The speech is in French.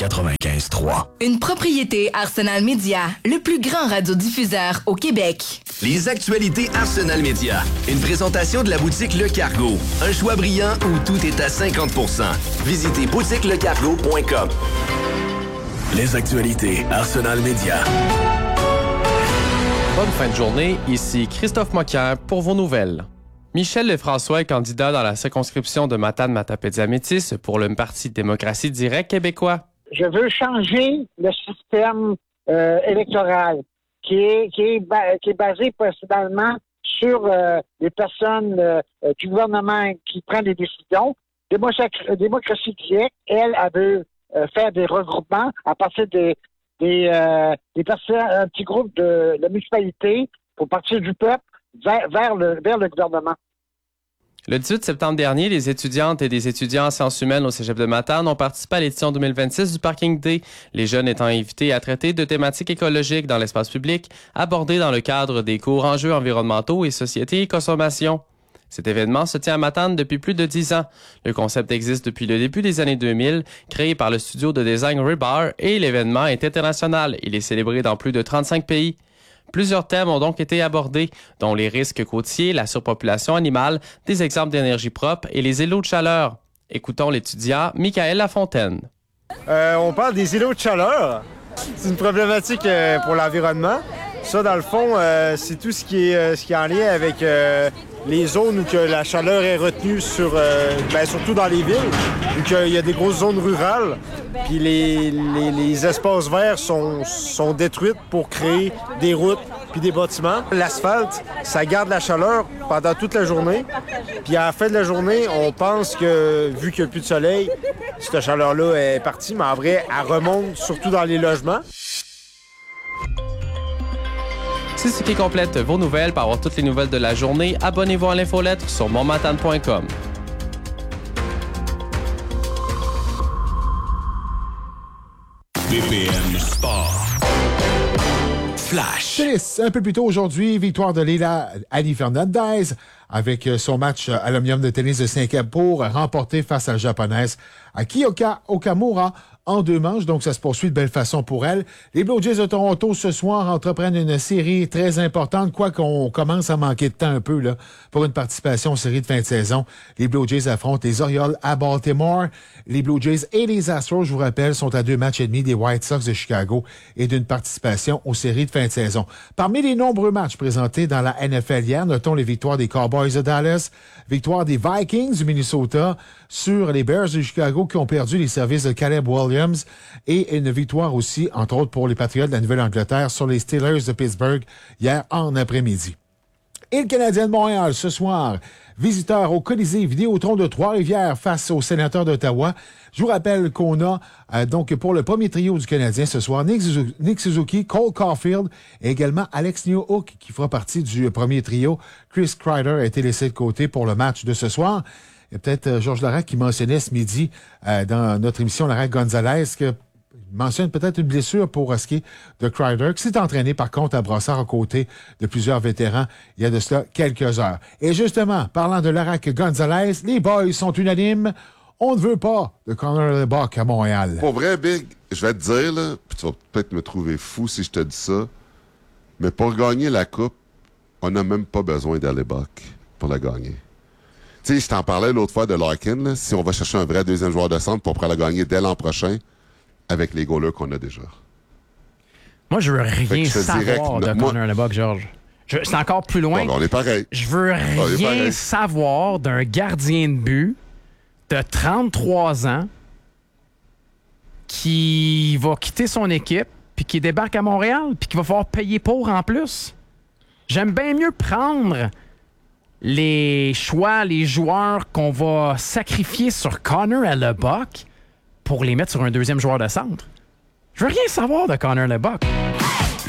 95.3. Une propriété Arsenal Media, le plus grand radiodiffuseur au Québec. Les actualités Arsenal Media. Une présentation de la boutique Le Cargo. Un choix brillant où tout est à 50%. Visitez boutiquelecargo.com. Les actualités Arsenal Media. Bonne fin de journée, ici Christophe Moquin pour vos nouvelles. Michel Lefrançois est candidat dans la circonscription de Matane-Matapédia-Métis pour le Parti démocratie directe québécois. Je veux changer le système électoral qui est basé principalement sur les personnes du gouvernement qui prennent des décisions. Démocratie directe, elle veut faire des regroupements à partir des personnes, un petit groupe de municipalités pour partir du peuple vers le gouvernement. Le 18 septembre dernier, les étudiantes et des étudiants en sciences humaines au Cégep de Matane ont participé à l'édition 2026 du Parking Day, les jeunes étant invités à traiter de thématiques écologiques dans l'espace public, abordées dans le cadre des cours enjeux environnementaux et société et consommation. Cet événement se tient à Matane depuis plus de 10 ans. Le concept existe depuis le début des années 2000, créé par le studio de design Rebar, et l'événement est international. Il est célébré dans plus de 35 pays. Plusieurs thèmes ont donc été abordés, dont les risques côtiers, la surpopulation animale, des exemples d'énergie propre et les îlots de chaleur. Écoutons l'étudiant Michael Lafontaine. On parle des îlots de chaleur. C'est une problématique pour l'environnement. Ça, dans le fond, c'est tout ce qui est en lien avec les zones où que la chaleur est retenue surtout dans les villes, où il y a des grosses zones rurales, puis les espaces verts sont détruits pour créer des routes puis des bâtiments. L'asphalte, ça garde la chaleur pendant toute la journée, puis à la fin de la journée, on pense que, vu qu'il n'y a plus de soleil, cette chaleur-là est partie, mais en vrai, elle remonte surtout dans les logements. C'est ce qui complète vos nouvelles. Pour avoir toutes les nouvelles de la journée, abonnez-vous à l'infolettre sur montmatane.com. BPM Sport. Flash. Tennis, un peu plus tôt aujourd'hui, victoire de Leila Ali Fernandez avec son match à l'Omnium de tennis de Singapour remporté face à la Japonaise Kiyoka Okamura en 2 manches, donc ça se poursuit de belle façon pour elle. Les Blue Jays de Toronto ce soir entreprennent une série très importante, quoi qu'on commence à manquer de temps un peu là pour une participation aux séries de fin de saison. Les Blue Jays affrontent les Orioles à Baltimore. Les Blue Jays et les Astros, je vous rappelle, sont à 2 matchs et demi des White Sox de Chicago et d'une participation aux séries de fin de saison. Parmi les nombreux matchs présentés dans la NFL hier, notons les victoires des Cowboys de Dallas, victoire des Vikings du Minnesota sur les Bears de Chicago qui ont perdu les services de Caleb Williams et une victoire aussi, entre autres, pour les Patriots de la Nouvelle-Angleterre sur les Steelers de Pittsburgh hier en après-midi. Et le Canadien de Montréal, ce soir, visiteur au Colisée Vidéotron de Trois-Rivières face aux Sénateurs d'Ottawa. Je vous rappelle qu'on a donc pour le premier trio du Canadien ce soir, Nick Suzuki, Cole Caulfield et également Alex Newhook qui fera partie du premier trio. Chris Kreider a été laissé de côté pour le match de ce soir. Il y a peut-être Georges Larac qui mentionnait ce midi dans notre émission Larac Gonzalez que mentionne peut-être une blessure pour ce qui est de Kreider, qui s'est entraîné par contre à Brossard aux côtés de plusieurs vétérans il y a de cela quelques heures. Et justement, parlant de Larac Gonzalez, les boys sont unanimes. On ne veut pas de Connor LeBuck à Montréal. Pour vrai, Big, je vais te dire, là, puis tu vas peut-être me trouver fou si je te dis ça, mais pour gagner la Coupe, on n'a même pas besoin d'Alebok pour la gagner. Tu sais, je t'en parlais l'autre fois de Larkin, là, si on va chercher un vrai deuxième joueur de centre pour la gagner dès l'an prochain, avec les goalers qu'on a déjà. Moi, je veux rien savoir de Connor LeBuck, Georges. C'est encore plus loin. Bon, on est pareil. Je veux rien savoir d'un gardien de but de 33 ans qui va quitter son équipe puis qui débarque à Montréal puis qui va falloir payer pour en plus. J'aime bien mieux prendre les choix, les joueurs qu'on va sacrifier sur Connor LeBuck pour les mettre sur un deuxième joueur de centre. Je veux rien savoir de Connor LeBuck.